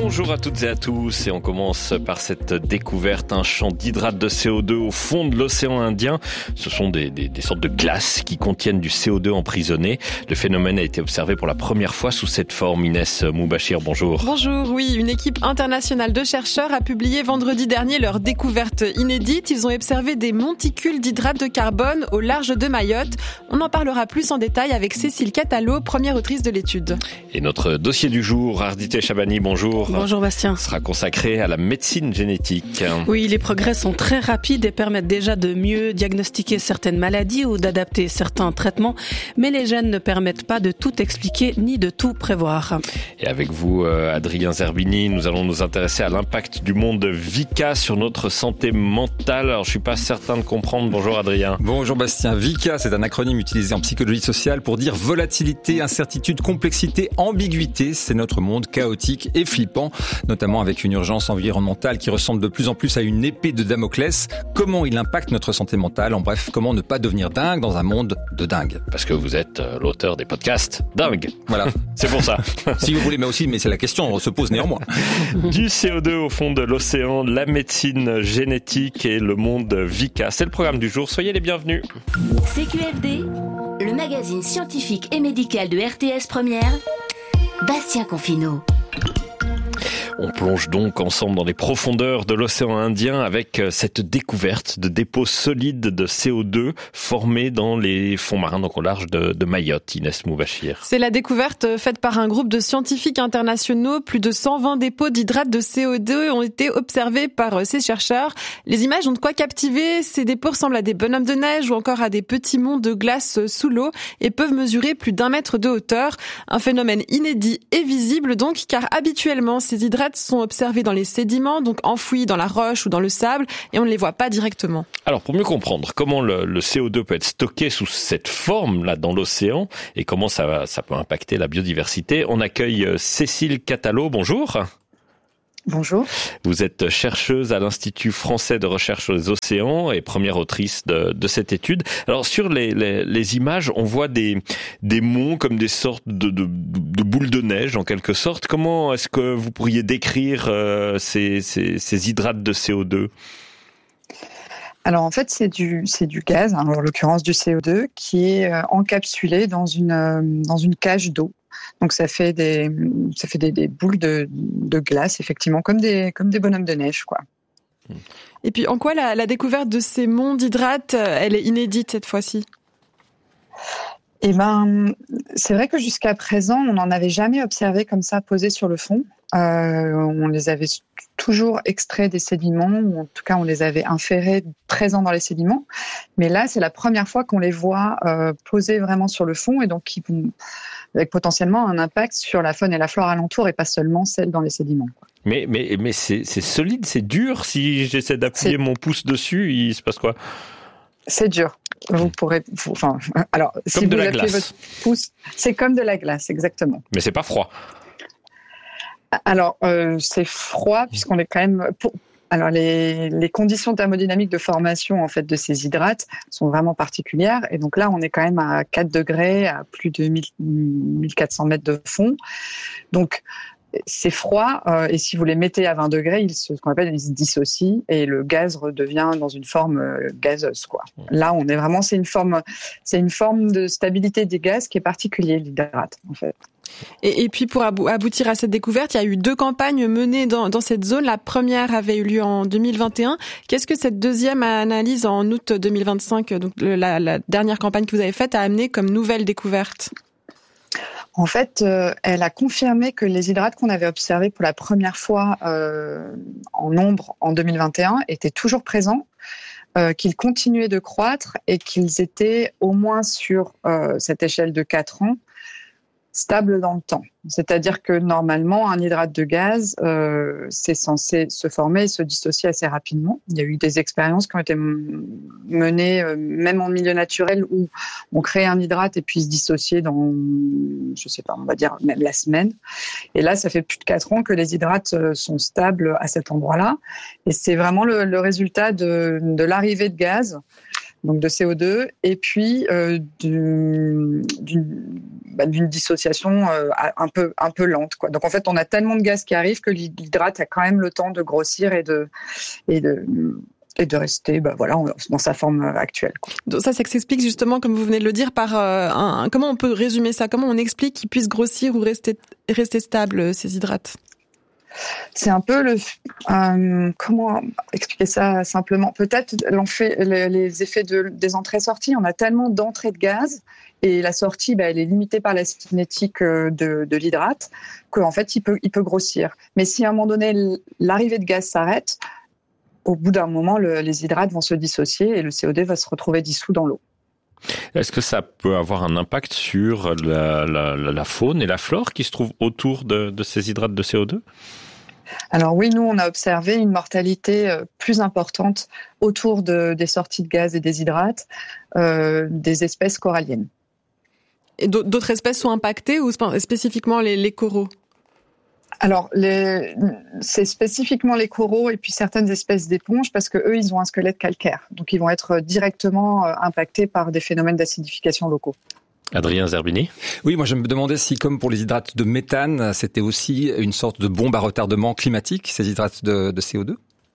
Bonjour à toutes et à tous, et on commence par cette découverte, un champ d'hydrates de CO2 au fond de l'océan Indien. Ce sont des sortes de glaces qui contiennent du CO2 emprisonné. Le phénomène a été observé pour la première fois sous cette forme. Inès Moubachir, bonjour. Bonjour, oui, une équipe internationale de chercheurs a publié vendredi dernier leur découverte inédite. Ils ont observé des monticules d'hydrates de carbone au large de Mayotte. On en parlera plus en détail avec Cécile Catalo, première autrice de l'étude. Et notre dossier du jour, Ardité Chabani, bonjour. Bonjour Bastien. Sera consacré à la médecine génétique. Oui, les progrès sont très rapides et permettent déjà de mieux diagnostiquer certaines maladies ou d'adapter certains traitements, mais les gènes ne permettent pas de tout expliquer ni de tout prévoir. Et avec vous, Adrien Zerbini, nous allons nous intéresser à l'impact du monde VICA sur notre santé mentale. Alors, je suis pas certain de comprendre. Bonjour Adrien. Bonjour Bastien. VICA, c'est un acronyme utilisé en psychologie sociale pour dire volatilité, incertitude, complexité, ambiguïté. C'est notre monde chaotique et flippant, notamment avec une urgence environnementale qui ressemble de plus en plus à une épée de Damoclès. Comment il impacte notre santé mentale? En bref, comment ne pas devenir dingue dans un monde de dingue? Parce que vous êtes l'auteur des podcasts dingue. Voilà. C'est pour ça. Si vous voulez, mais c'est la question se pose néanmoins. Du CO2 au fond de l'océan, la médecine génétique et le monde VICA. C'est le programme du jour. Soyez les bienvenus. CQFD, le magazine scientifique et médical de RTS Première, Bastien Confineau. On plonge donc ensemble dans les profondeurs de l'océan Indien avec cette découverte de dépôts solides de CO2 formés dans les fonds marins, donc au large de Mayotte. Inès Moubachir. C'est la découverte faite par un groupe de scientifiques internationaux. Plus de 120 dépôts d'hydrates de CO2 ont été observés par ces chercheurs. Les images ont de quoi captiver. Ces dépôts ressemblent à des bonhommes de neige ou encore à des petits monts de glace sous l'eau et peuvent mesurer plus d'1 mètre de hauteur. Un phénomène inédit et visible donc, car habituellement ces hydrates sont observés dans les sédiments, donc enfouis dans la roche ou dans le sable, et on ne les voit pas directement. Alors, pour mieux comprendre comment le CO2 peut être stocké sous cette forme-là dans l'océan, et comment ça peut impacter la biodiversité, on accueille Cécile Catalo. Bonjour. Bonjour. Vous êtes chercheuse à l'Institut français de recherche sur les océans et première autrice de cette étude. Alors sur les images, on voit des monts comme des sortes de boules de neige en quelque sorte. Comment est-ce que vous pourriez décrire ces hydrates de CO2 ? Alors en fait c'est du gaz, en l'occurrence du CO2, qui est encapsulé dans une cage d'eau. Donc ça fait des boules de glace, effectivement, comme des bonhommes de neige, quoi. Et puis en quoi la découverte de ces monts d'hydrates, elle est inédite cette fois-ci ? Eh ben, c'est vrai que jusqu'à présent, on n'en avait jamais observé comme ça posés sur le fond. On les avait toujours extraits des sédiments, ou en tout cas on les avait inférés présents dans les sédiments. Mais là, c'est la première fois qu'on les voit posés vraiment sur le fond, et donc qui vont avec potentiellement un impact sur la faune et la flore alentour, et pas seulement celle dans les sédiments. Mais c'est solide, c'est dur. Si j'essaie d'appuyer mon pouce dessus, il se passe quoi ? C'est dur. Alors, si vous appuyez votre pouce, c'est comme de la glace, exactement. Mais c'est pas froid. Alors, c'est froid puisqu'on est quand même. Alors, les conditions thermodynamiques de formation en fait de ces hydrates sont vraiment particulières, et donc là, on est quand même à 4 degrés, à plus de 1400 mètres de fond. Donc c'est froid, et si vous les mettez à 20 degrés, ils se dissocient et le gaz redevient dans une forme gazeuse, quoi. Là, on est vraiment, c'est une forme de stabilité des gaz qui est particulière, l'hydrate, en fait. Et puis pour aboutir à cette découverte, il y a eu 2 campagnes menées dans cette zone. La première avait eu lieu en 2021. Qu'est-ce que cette deuxième analyse en août 2025, donc la dernière campagne que vous avez faite, a amené comme nouvelle découverte ? En fait, elle a confirmé que les hydrates qu'on avait observés pour la première fois en nombre en 2021 étaient toujours présents, qu'ils continuaient de croître et qu'ils étaient au moins sur cette échelle de 4 ans stables dans le temps. C'est-à-dire que normalement, un hydrate de gaz, c'est censé se former et se dissocier assez rapidement. Il y a eu des expériences qui ont été menées, même en milieu naturel, où on crée un hydrate et puis se dissocier dans, je sais pas, on va dire même la semaine. Et là, ça fait plus de 4 ans que les hydrates sont stables à cet endroit-là. Et c'est vraiment le résultat de l'arrivée de gaz, donc de CO2, et puis d'une dissociation un peu lente, quoi. Donc en fait, on a tellement de gaz qui arrivent que l'hydrate a quand même le temps de grossir et de rester dans sa forme actuelle, quoi. Donc ça s'explique justement, comme vous venez de le dire, par comment on peut résumer ça? Comment on explique qu'ils puissent grossir ou rester stables, ces hydrates? C'est un peu comment expliquer ça simplement? Peut-être les effets des entrées-sorties. On a tellement d'entrées de gaz et la sortie, elle est limitée par la cinétique de l'hydrate qu'en fait, il peut grossir. Mais si à un moment donné, l'arrivée de gaz s'arrête, au bout d'un moment, les hydrates vont se dissocier et le CO2 va se retrouver dissous dans l'eau. Est-ce que ça peut avoir un impact sur la faune et la flore qui se trouvent autour de ces hydrates de CO2? Alors oui, nous, on a observé une mortalité plus importante autour des sorties de gaz et des hydrates des espèces coralliennes. Et d'autres espèces sont impactées ou spécifiquement les coraux? Alors, c'est spécifiquement les coraux et puis certaines espèces d'éponges parce que eux, ils ont un squelette calcaire. Donc, ils vont être directement impactés par des phénomènes d'acidification locaux. Adrien Zerbini. Oui, moi je me demandais si, comme pour les hydrates de méthane, c'était aussi une sorte de bombe à retardement climatique, ces hydrates de CO2?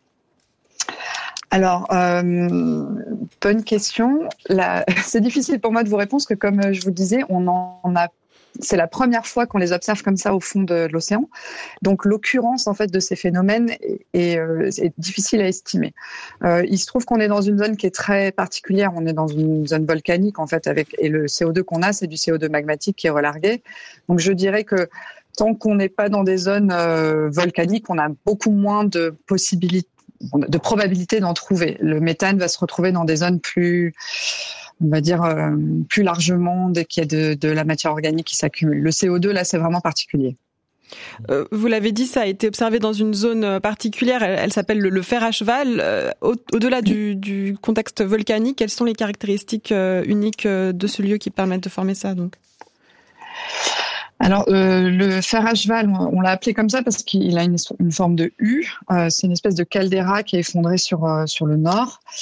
Alors, bonne question. C'est difficile pour moi de vous répondre parce que, comme je vous disais, c'est la première fois qu'on les observe comme ça au fond de l'océan. Donc, l'occurrence en fait de ces phénomènes est difficile à estimer. Il se trouve qu'on est dans une zone qui est très particulière. On est dans une zone volcanique en fait, et le CO2 qu'on a, c'est du CO2 magmatique qui est relargué. Donc, je dirais que tant qu'on n'est pas dans des zones volcaniques, on a beaucoup moins de probabilité d'en trouver. Le méthane va se retrouver dans des zones plus, on va dire, plus largement dès qu'il y a de la matière organique qui s'accumule. Le CO2, là, c'est vraiment particulier. Vous l'avez dit, ça a été observé dans une zone particulière, elle s'appelle le fer à cheval. Au-delà du contexte volcanique, quelles sont les caractéristiques uniques de ce lieu qui permettent de former ça, donc? Alors, le fer à cheval, on l'a appelé comme ça parce qu'il a une forme de U. C'est une espèce de caldeira qui est effondrée sur le nord.